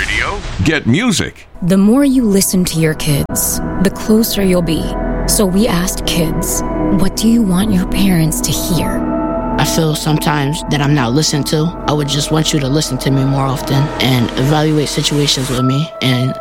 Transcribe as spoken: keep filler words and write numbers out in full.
radio, get music. The more you listen to your kids, the closer you'll be. So we asked kids, what do you want your parents to hear? I feel sometimes that I'm not listened to. I would just want you to listen to me more often and evaluate situations with me and